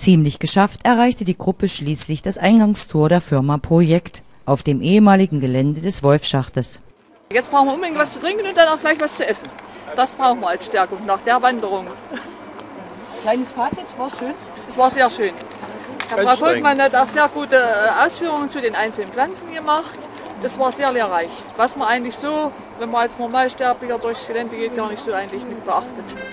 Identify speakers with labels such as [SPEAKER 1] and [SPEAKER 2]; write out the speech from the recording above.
[SPEAKER 1] Ziemlich geschafft erreichte die Gruppe schließlich das Eingangstor der Firma Projekt auf dem ehemaligen Gelände des Wolfschachtes.
[SPEAKER 2] Jetzt brauchen wir unbedingt was zu trinken und dann auch gleich was zu essen. Das brauchen wir als Stärkung nach der Wanderung. Kleines Fazit, war es schön? Es war sehr schön. Frau Volkmann hat auch sehr gute Ausführungen zu den einzelnen Pflanzen gemacht. Das war sehr lehrreich, was man eigentlich so, wenn man als Normalsterblicher durchs Gelände geht, gar nicht so eigentlich mit beachtet.